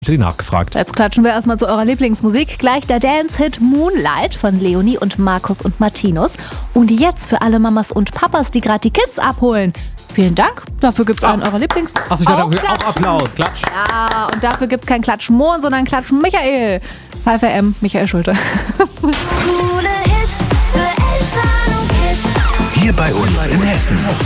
nachgefragt. Jetzt klatschen wir erstmal zu eurer Lieblingsmusik. Gleich der Dance-Hit Moonlight von Leonie und Markus und Martinus. Und jetzt für alle Mamas und Papas, die gerade die Kids abholen. Vielen Dank. Dafür gibt es einen eurer Lieblings... Achso, ich dachte auch Applaus. Klatsch. Ja, und dafür gibt es kein Klatsch-Mohn, sondern Klatsch-Michael. 5am, Michael Schulte. Coole Hits für Eltern und Kids. Hier bei uns in Hessen.